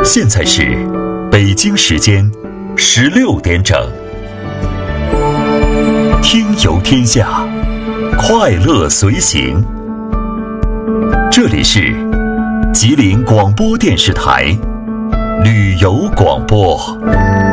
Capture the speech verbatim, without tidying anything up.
现在是北京时间十六点整，听游天下，快乐随行。这里是吉林广播电视台旅游广播。